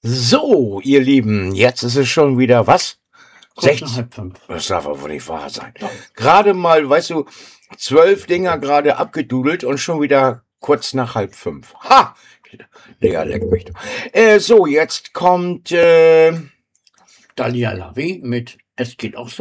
So, ihr Lieben, jetzt ist es schon wieder was? Kurz nach 4:30. Das darf aber wohl nicht wahr sein. Doch. Gerade mal, weißt du, 12 Dinger gerade abgedudelt und schon wieder kurz nach 4:30. Ha! Digga, leck mich doch. So, jetzt kommt Dalia Lavi mit Es geht auch so.